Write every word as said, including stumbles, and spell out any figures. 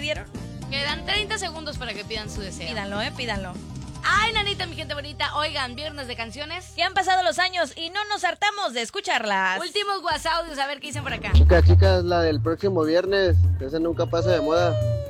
pidieron? Quedan treinta segundos para que pidan su deseo. Pídanlo, eh, pídanlo. Ay, nanita, mi gente bonita. Oigan, viernes de canciones. Que han pasado los años y no nos hartamos de escucharlas. Últimos WhatsApp, a ver qué dicen por acá. Chicas, chicas, la del próximo viernes. Esa nunca pasa de moda.